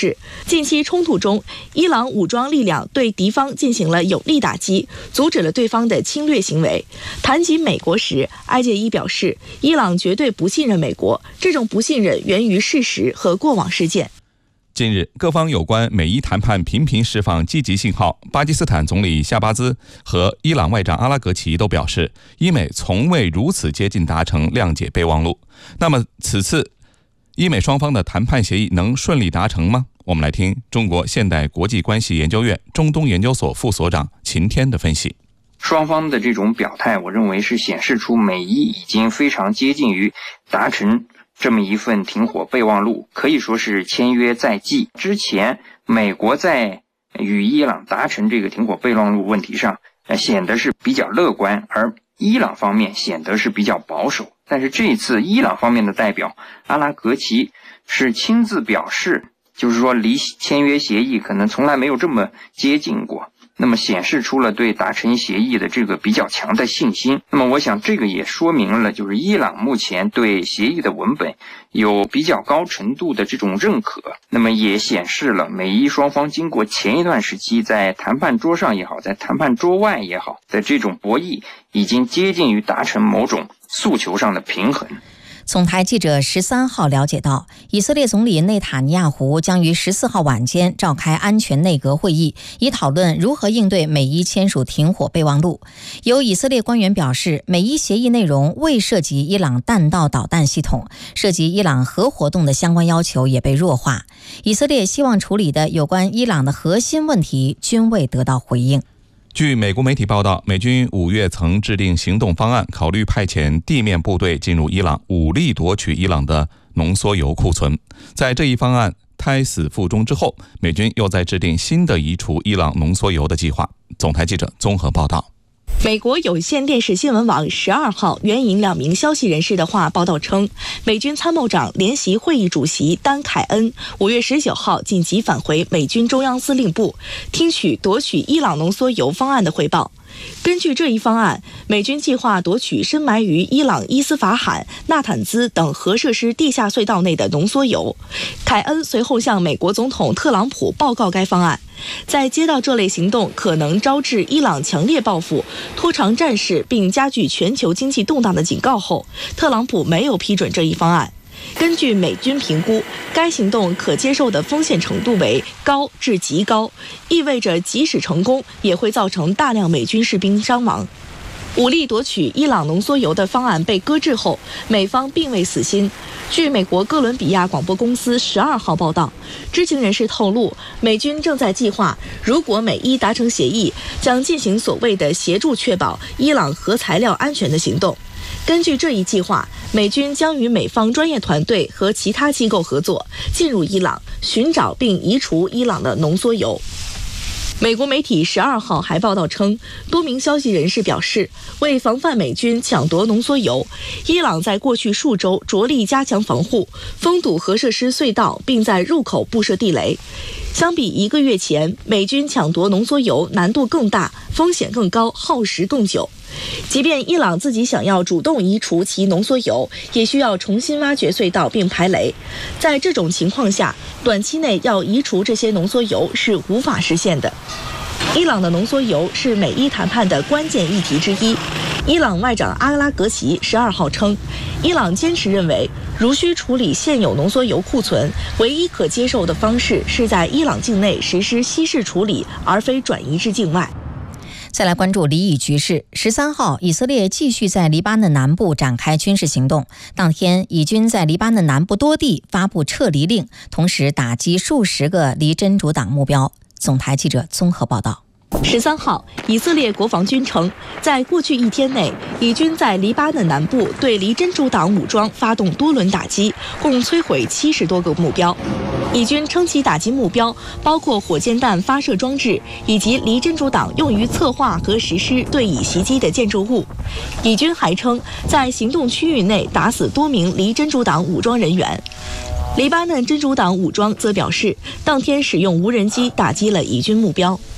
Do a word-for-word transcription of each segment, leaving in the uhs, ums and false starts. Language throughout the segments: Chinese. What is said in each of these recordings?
示，近期冲突中，伊朗武装力量对敌方进行了有力打击，阻止了对方的侵略行为。谈及美国时，埃介伊表示，伊朗绝对不信任美国，这种不信任源于事实和过往事件。 近日，各方有关美伊谈判频频释放积极信号。巴基斯坦总理夏巴兹和伊朗外长阿拉格齐都表示，伊美从未如此接近达成谅解备忘录。那么，此次伊美双方的谈判协议能顺利达成吗？我们来听中国现代国际关系研究院中东研究所副所长秦天的分析。 双方的这种表态，我认为是显示出美伊已经非常接近于达成这么一份停火备忘录，可以说是签约在即。之前美国在与伊朗达成这个停火备忘录问题上，呃，显得是比较乐观，而伊朗方面显得是比较保守。但是这一次伊朗方面的代表阿拉格齐是亲自表示，就是说离签约协议可能从来没有这么接近过，那么显示出了对达成协议的这个比较强的信心。那么我想这个也说明了，就是伊朗目前对协议的文本有比较高程度的这种认可，那么也显示了美伊双方经过前一段时期在谈判桌上也好，在谈判桌外也好的这种博弈，已经接近于达成某种诉求上的平衡。 总台记者十三号了解到，以色列总理内塔尼亚胡将于十四号晚间召开安全内阁会议，以讨论如何应对美伊签署停火备忘录。有以色列官员表示，美伊协议内容未涉及伊朗弹道导弹系统，涉及伊朗核活动的相关要求也被弱化。以色列希望处理的有关伊朗的核心问题均未得到回应。 据美国媒体报道，美军五月曾制定行动方案，考虑派遣地面部队进入伊朗，武力夺取伊朗的浓缩铀库存。在这一方案胎死腹中之后，美军又在制定新的移除伊朗浓缩铀的计划。总台记者综合报道。 美国有线电视新闻网十二号援引两名消息人士的话报道称，美军参谋长联席会议主席丹凯恩五月十九号紧急返回美军中央司令部，听取夺取伊朗浓缩铀方案的汇报。根据这一方案，美军计划夺取深埋于伊朗伊斯法罕、纳坦兹等核设施地下隧道内的浓缩铀。凯恩随后向美国总统特朗普报告该方案。在接到这类行动可能招致伊朗强烈报复、拖长战事并加剧全球经济动荡的警告后，特朗普没有批准这一方案。根据美军评估，该行动可接受的风险程度为高至极高，意味着即使成功，也会造成大量美军士兵伤亡。武力夺取伊朗浓缩铀的方案被搁置后，美方并未死心。据美国哥伦比亚广播公司十二号报道，知情人士透露，美军正在计划，如果美伊达成协议，将进行所谓的协助确保伊朗核材料安全的行动。根据这一计划，美军将与美方专业团队和其他机构合作，进入伊朗，寻找并移除伊朗的浓缩铀。美国媒体十二号还报道称，多名消息人士表示，为防范美军抢夺浓缩铀，伊朗在过去数周着力加强防护，封堵核设施隧道，并在入口布设地雷。相比一个月前，美军抢夺浓缩铀难度更大，风险更高，耗时更久。即便伊朗自己想要主动移除其浓缩铀，也需要重新挖掘隧道并排雷。在这种情况下，短期内要移除这些浓缩铀是无法实现的。伊朗的浓缩铀是美伊谈判的关键议题之一。伊朗外长阿拉格齐十二号称，伊朗坚持认为，如需处理现有浓缩铀库存，唯一可接受的方式是在伊朗境内实施稀释处理，而非转移至境外。 再来关注黎以局势。十三号，以色列继续在黎巴嫩南部展开军事行动。当天，以军在黎巴嫩南部多地发布撤离令，同时打击数十个离真主党目标。总台记者综合报道。 十三号，以色列国防军称，在过去一天内，以军在黎巴嫩南部对离真主党武装发动多轮打击，共摧毁七十多个目标。以军称其打击目标包括火箭弹发射装置以及离真主党用于策划和实施对以袭击的建筑物。以军还称，在行动区域内打死多名离真主党武装人员。黎巴嫩真主党武装则表示，当天使用无人机打击了以军目标。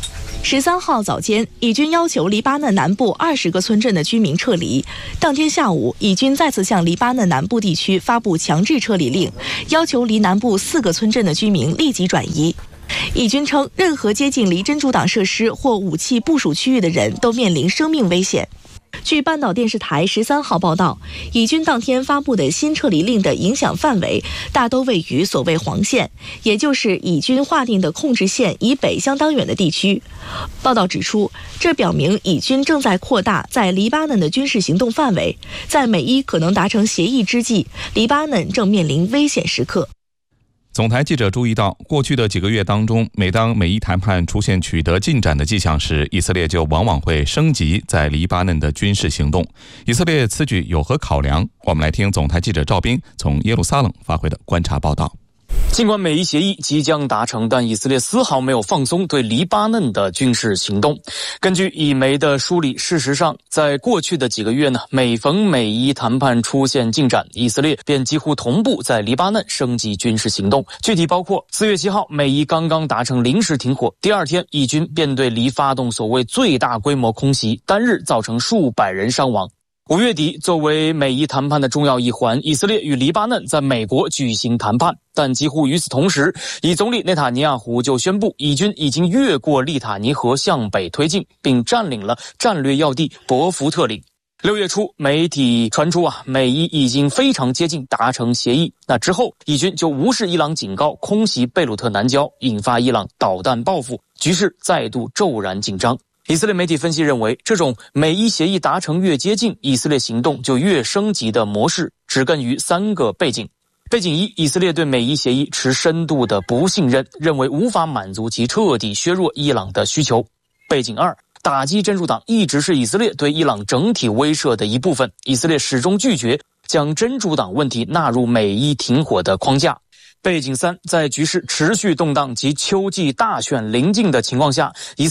十三号早间，以军要求黎巴嫩南部二十个村镇的居民撤离。当天下午，以军再次向黎巴嫩南部地区发布强制撤离令，要求离南部四个村镇的居民立即转移。以军称，任何接近离真主党设施或武器部署区域的人都面临生命危险。据半岛电视台十三号报道，以军当天发布的新撤离令的影响范围大都位于所谓黄线，也就是以军划定的控制线以北相当远的地区。报道指出，这表明以军正在扩大在黎巴嫩的军事行动范围，在美伊可能达成协议之际，黎巴嫩正面临危险时刻。 总台记者注意到，过去的几个月当中，每当美伊谈判出现取得进展的迹象时，以色列就往往会升级在黎巴嫩的军事行动。以色列此举有何考量？我们来听总台记者赵斌从耶路撒冷发回的观察报道。 尽管美伊协议即将达成，但以色列丝毫没有放松对黎巴嫩的军事行动。根据以媒的梳理，事实上，在过去的几个月呢，每逢美伊谈判出现进展，以色列便几乎同步在黎巴嫩升级军事行动。具体包括四月七号，美伊刚刚达成临时停火，第二天，以军便对黎发动所谓最大规模空袭，单日造成数百人伤亡。五月底，作为美伊谈判的重要一环，以色列与黎巴嫩在美国举行谈判。但几乎与此同时，以总理内塔尼亚胡就宣布，以军已经越过利塔尼河向北推进，并占领了战略要地伯福特岭。六月初，媒体传出啊，美伊已经非常接近达成协议。那之后，以军就无视伊朗警告，空袭贝鲁特南郊，引发伊朗导弹报复，局势再度骤然紧张。以色列媒体分析认为，这种美伊协议达成越接近，以色列行动就越升级的模式，植根于三个背景。背景一，以色列对美伊协议持深度的不信任，认为无法满足其彻底削弱伊朗的需求。背景二，打击真主党一直是以色列对伊朗整体威慑的一部分，以色列始终拒绝将真主党问题纳入美伊停火的框架。背景三，在局势持续动荡及秋季大选临近的情况下，以